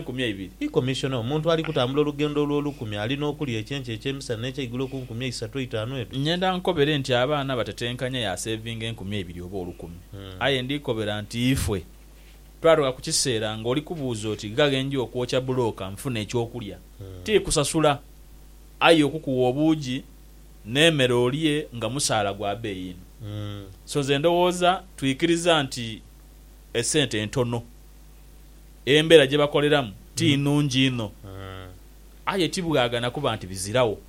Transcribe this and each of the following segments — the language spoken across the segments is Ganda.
2,000 commissioner omuntu ali kutambula olugendo lw'olukumi alina okulya ekyenke ekyemisana n'ekyeigulo ku 3,500 edo. Nyenda nkobere nti abaana batetenkanya ya saving 2,000 oba 10,000 aye ndikobera nti ifwe twatuka ku kiseera ng'oli kubuuza oti gagenji okwokya buloka nfuna ekyokulya ti kusasula aye okukuwa obuugi n'emmere olye nga musaala gwa bbeeyi so nze ndowooza tuyikiriza nti essente entono embeera gye bakoleramu ti nnungi ino aye tibwagana kuba nti bizirawo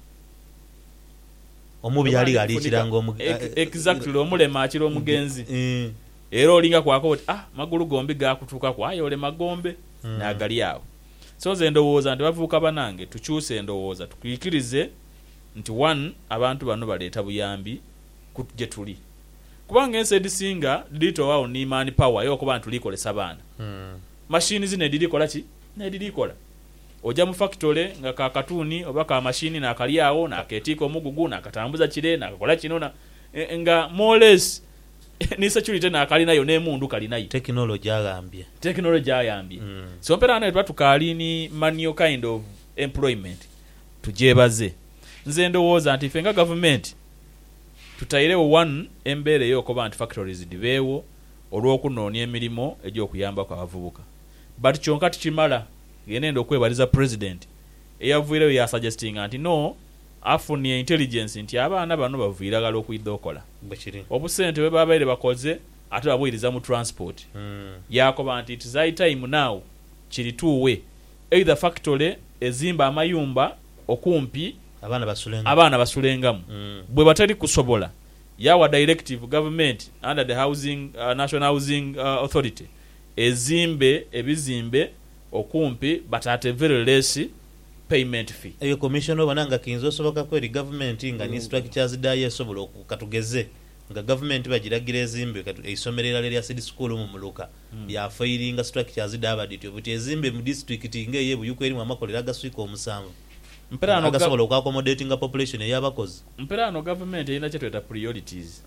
omubi yali alikiranga exactly omulema akira omugenzi era olinga kwako oti magulu gombi gakutuukako aye olema gombe nagali awo so nze ndowooza nti bavuuka banange tukyuse endowooza tukuyikirize nti one abantu bano baleeta buyambi gye tuli kubanga ensi edisinga dilitowawo ni mani power yokuba nti tulikolesa baana mashini zino edilikola ki nedilikola ojja mu factory nga kakatuni oba ka mashini nakalyawo nakeetiika omugugu nakatambuza kire nakakola kino nga more less ni security nakalinayo n'emundu kalinayo technology ayambye so mpera nayo twatukaali ni manual kind of employment tujebaze nze ndowooza nti fenga government tutairewo one embeera ey'okuba nti factories dibeewo olw'okunoonya emirimu egy'okuyamba kwa abavubuka but kyonka tikimala yenenda okwebaliza president eyavuireyo yasuggestinga nti no afunye intelligence nti abaana bano bavuiragala okuyidde okola obusente bwe babaire bakoze ate babwiriza mu transport yakoba nti it's high time now kirituwe either factory ezimba amayumba okumpi abaana basulengamu bwe batali kusobola yawa directive government under the housing national housing authority ezimbe ebizimbe okumpi but at a very less payment fee. Eyo commission obananga kinzo soboka kweri government nga ni structures daye esobola okukatugeze nga government bagiragira ezimbe eisomerera lya city school mu muluka ya failing structures dabadityo buti ezimbe mu district ngeye buyuko eri mu makolera gaswika omusanvu mperano gasobola okwaccommodating population eyabakozi mperano government erina kyetweta priorities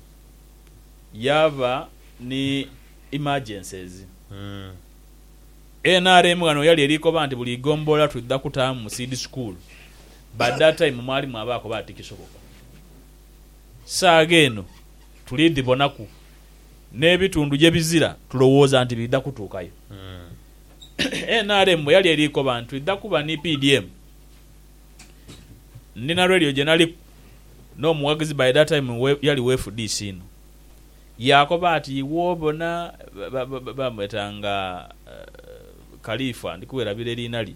yava ni emergencies NRM wano yali eriko banti buli gombola tudda kutamu mu seed school by that time mwalimu abako batikisoboka saageno tulidi bonaku n'ebitundu gye bizira tulowooza nti bidda kutuukayo NRM yali eriko bantu idda kuba ni PDM nina radio generali no muwagizi by that time yali WFDC no yakoba ati wobona bamwetanga Khalifa ndikuwera bile linali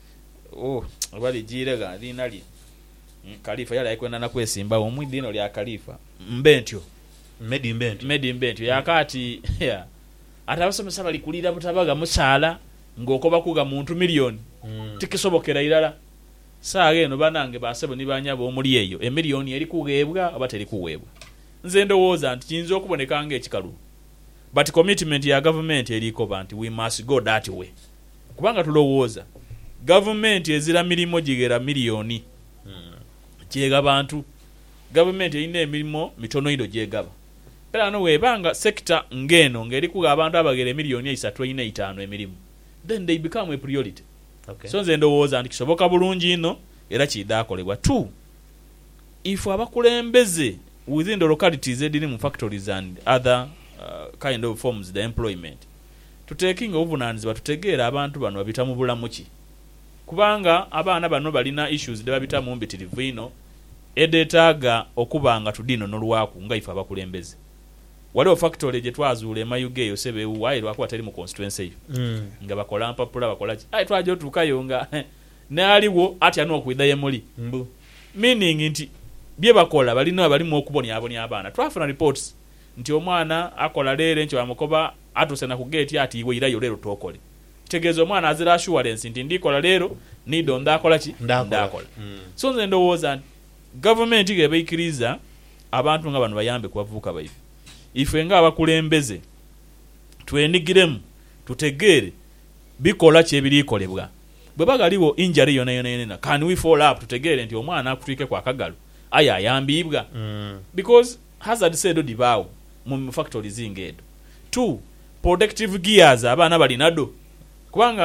bali jirega linali Khalifa yali ayikwenda na kwesimba omwidino lya Khalifa mbentyo medi mbentyo yakati atabasomesa bali kulira butabaga musala ngokoba kuga muntu milioni tikisobokera ilala saage no banange basebo ni banyabo omuli eyo emilioni eri kugebwa abateri kuwebwa nze ndowooza nti kinzo okuboneka nga ekikalu but commitment ya government eriko banti we must go that way kubanga tulowooza government ezira milimo jigera milioni jega bantu government erina emilimo mitono ido jegaba era no webanga sector ngeno ngeri kuga abantu abagere milioni 3.5 emilimu then they become a priority. Okay. So nze ndowooza nti kisoboka bulungi ino era kidakolebwa two if abakulembeze within the localities edini mu factories and other kind of forms the employment to taking obuvunaanyizibwa tutegeera abantu bano babita mu bulamu ki kubanga abaana bano balina issues de babita mu mbitirivu ino edetaaga okubanga tudino n'olwaku nga ife abakulembeze waliwo factory gye twazuula emayuge eyo sebewu wayi lwakuba teri mu constituency nga bakola mpapula bakola ki ayi twajo tukayo nga naaliwo atya n'okwiddayo muli meaning nti bye bakola balina balimu okubonyabonya abaana twafuna reports nti omwana akola leero nti bamukoba atusena ku gate ati iwe irayo leero tokole kitegeeza omwana azira assurance nti ndikola leero nido ndakola ki ndakola so nze ndowooza government gebeikiriza abantu nga bano bayambe kubavuka baife ife nga abakulembeze twenigiremu tutegeere bikola kyebirikolebwa bwe bagaliwo injury yona can we follow up tutegeere nti omwana akutwike kwa kagalo aya ayambibwa because hazard said dibaawo mu factories ingedo two protective gears abaana balinado kubanga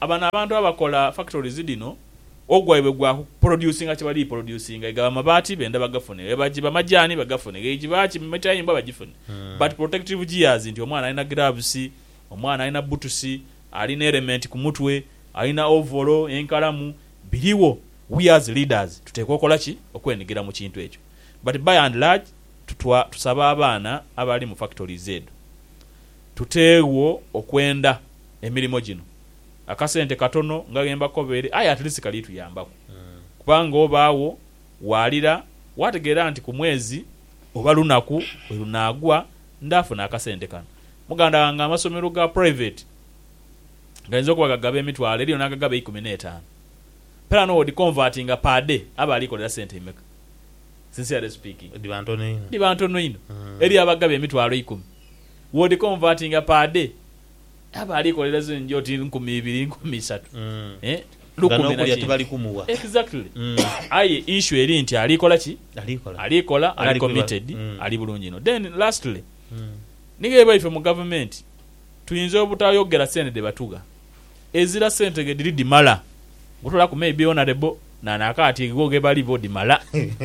abana abantu abakola factories dino ogwaibwe gwa producinga kibali producinga igaba mabati benda bagafune ebajiba majani bagafune ejibachi mitayimba bagifune but protective gears nti omwana alina gloves omwana alina butusi alina element ku mutwe alina overall enkalamu biliwo we as leaders tuteekwa okola ki okwenyigira mu kintu ekyo but by and large tusaba abaana abali mu factories edo tuteewo okwenda emirimu gino akasente katono ngagenda kobere at least kali tuyambako kubanga obaawo walira wategera nti ku mwezi oba lunaku lunagwa ndafuna akasente kano muganda wange amasomero ga private ngainzo kuba gagaba emitwalo eriyo nagagaba 15 pera no di converting per day aba alikolera sente imeka sincerely speaking di bantono ino eri abagaba emitwalo 10 wodi converting per day aba alikolera zinjo ti 12 13 lukumi tibali kumuwa exactly aye issue eri nti alikola ki alikola ali committed ali bulungi no then lastly nigeba ife mu government tuyinza obutayogera sente de batuga ezira sente ge diri dimala gutola ku maybe honorable na nakati goge bali bo dimala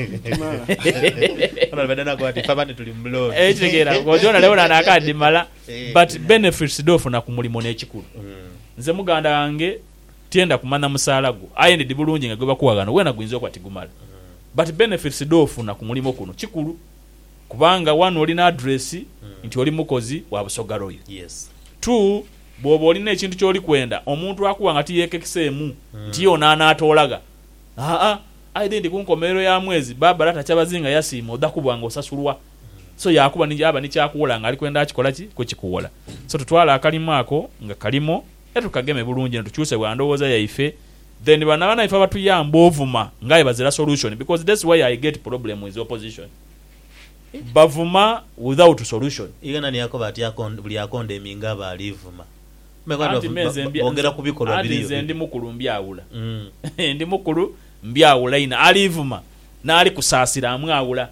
ona badana kwa ati fabane tuli mlo tegera gojona leo na nakati dimala but benefits dofu na kumulimo n'ekikulu nze muganda wange tienda kumana musalago ayende dibulungi ngagoba kuwagana wena gwinzo kwa tigumala but benefits dofu na kumulimo kuno kikulu kubanga one olina address nti oli mukozi wa busogalo yes 2 bwoba olina ekintu kyoli kwenda omuntu akuwa nga tiyekekisemu nti yona anaatolaga aide ndi kunkomero ya mwezi baba lata kyabazinga yasiima odakubwanga osasulwa so yakuba nijaba nikyakuwola nga ali kwenda akikola ki kwekikuwola so tutwala akalimu ako nga kalimo etukageme bulungi netukyuse bwandowooza yaife then bana ife batuyamba ovuma ngaye bazira solution because that's why I get problem with opposition bavuma without solution igana ni yako bati yako buli akonde eminga balivuma ogera kubikolwa biliyo ndi mukulu mbyawula ndi mukulu mbyawula ina alivuma nali kusasira amwawula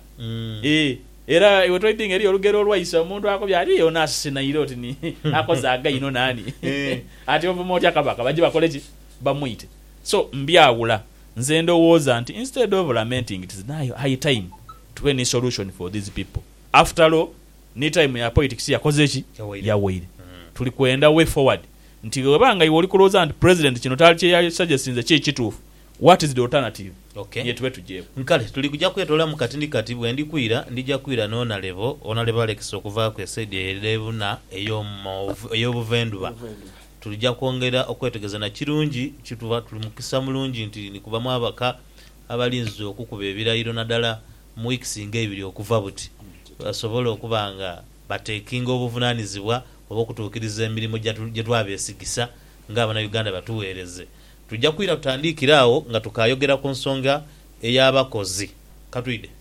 era iwe trading eri olugero olwaisa omuntu akobya ali yona asina iroti ni akozaga ino nani ati ovuma otya kabaka baje bakole ki bamwite so mbyawula nze ndowooza nti instead of lamenting it is now high time to any solution for these people after all ni time ya politics yakoze ki yawaire tuli kwenda way forward nti webanga iwe olikuloza nti president kino tali kye suggestinze ki kituufu what is the alternative okay yetu tujeko nkale tuli kujja kwetola mu katindi katibu endi kwira ndija kwira nona level Alex okuva ku side elevuna eyobuvenduba tulija kwongera okwetegeza na kirungi kituva tulimukisa mulungi nti nikubamu abaka abalinzi okukuba ebirayiro nadala mu weeks ng'ebiri okuva buti basobola okubanga batekinga obuvunanizibwa oba okutuukiriza emirimu gye twabeesigisa ng'abana Uganda batuweereze tujja kwira tutandikiraawo nga tukayogera ku nsonga ey'abakozi katwide